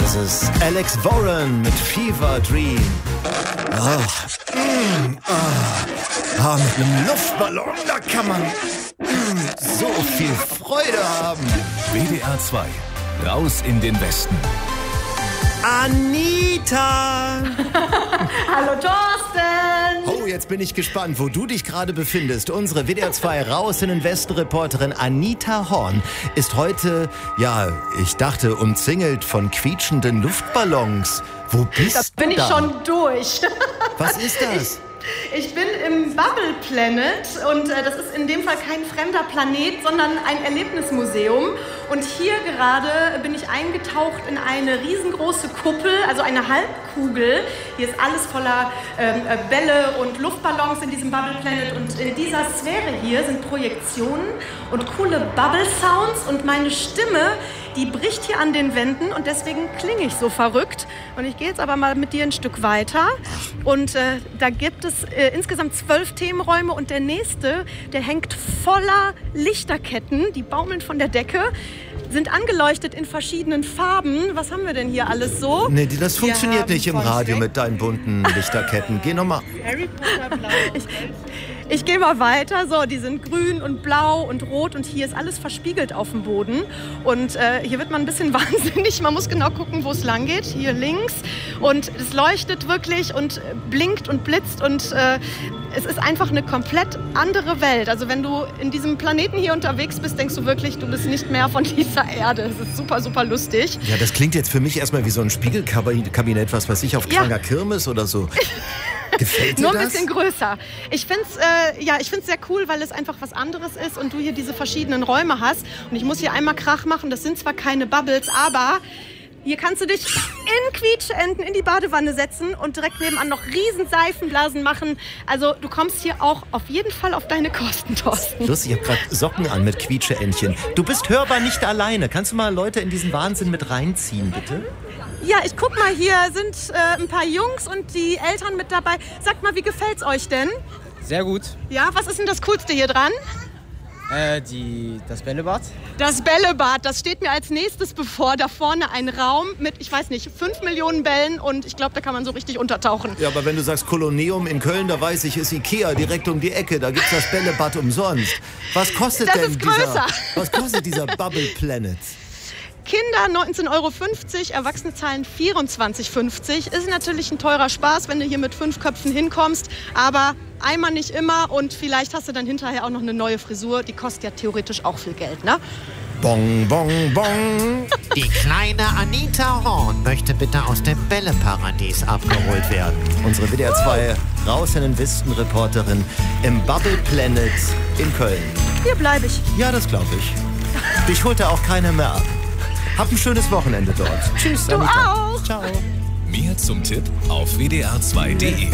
Das ist Alex Warren mit Fever Dream. Mit einem Luftballon, da kann man so viel Freude haben. WDR 2, raus in den Westen. Anita! Hallo Thorsten! Oh, jetzt bin ich gespannt, wo du dich gerade befindest. Unsere WDR 2 raus in den Westen-Reporterin Anita Horn ist heute, ich dachte, umzingelt von quietschenden Luftballons. Wo bist Da bin du ich da? schon durch. Was ist das? Ich bin im Bubble Planet und das ist in dem Fall kein fremder Planet, sondern ein Erlebnismuseum. Und hier gerade bin ich eingetaucht in eine riesengroße Kuppel, also eine Halbkugel. Hier ist alles voller Bälle und Luftballons in diesem Bubble Planet. Und in dieser Sphäre hier sind Projektionen und coole Bubble Sounds. Und meine Stimme, die bricht hier an den Wänden und deswegen klinge ich so verrückt. Und ich gehe jetzt aber mal mit dir ein Stück weiter. Und da gibt es insgesamt 12 Themenräume und der nächste, der hängt voller Lichterketten, die baumeln von der Decke, sind angeleuchtet in verschiedenen Farben. Was haben wir denn hier alles so? Nee, das funktioniert nicht im von Radio Shrek. mit deinen bunten Lichterketten. Geh nochmal. Harry Potter blau. Ich gehe mal weiter. So, die sind grün und blau und rot und hier ist alles verspiegelt auf dem Boden. Und hier wird man ein bisschen wahnsinnig. Man muss genau gucken, wo es lang geht. Hier links. Und es leuchtet wirklich und blinkt und blitzt und es ist einfach eine komplett andere Welt. Also wenn du in diesem Planeten hier unterwegs bist, denkst du wirklich, du bist nicht mehr von dieser Erde. Es ist super, super lustig. Ja, das klingt jetzt für mich erstmal wie so ein Spiegelkabinett, was weiß ich, auf kleiner Kirmes oder so. Gefällt dir Nur das? ein bisschen größer. Ich finde es sehr cool, weil es einfach was anderes ist und du hier diese verschiedenen Räume hast. Und ich muss hier einmal Krach machen. Das sind zwar keine Bubbles, aber hier kannst du dich in Quietscheenten in die Badewanne setzen und direkt nebenan noch riesen Seifenblasen machen. Also du kommst hier auch auf jeden Fall auf deine Kosten, Thorsten. Lustig, ich habe gerade Socken an mit Quietscheentchen. Du bist hörbar nicht alleine. Kannst du mal Leute in diesen Wahnsinn mit reinziehen, bitte? Ja, ich guck mal, hier sind ein paar Jungs und die Eltern mit dabei. Sagt mal, wie gefällt's euch denn? Sehr gut. Ja, was ist denn das Coolste hier dran? Das Bällebad. Das Bällebad, das steht mir als nächstes bevor. Da vorne ein Raum mit, 5 Millionen Bällen und ich glaube, da kann man so richtig untertauchen. Ja, aber wenn du sagst Kolonium in Köln, da weiß ich, ist Ikea direkt um die Ecke. Da gibt's das Bällebad umsonst. Was kostet Das denn ist größer. Was kostet dieser Bubble Planet? Kinder 19,50 €, Erwachsene zahlen 24,50 €. Ist natürlich ein teurer Spaß, wenn du hier mit 5 Köpfen hinkommst, aber einmal nicht immer und vielleicht hast du dann hinterher auch noch eine neue Frisur. Die kostet ja theoretisch auch viel Geld, ne? Bong, bong, bong. Die kleine Anita Horn möchte bitte aus dem Bälleparadies abgeholt werden. Unsere WDR 2 raus in den Westen-Reporterin im Bubble Planet in Köln. Hier bleibe ich. Ja, das glaube ich. Dich holt da auch keiner mehr ab. Hab ein schönes Wochenende dort. Tschüss, Du Anita. auch. Ciao. Mehr zum Tipp auf wdr2.de.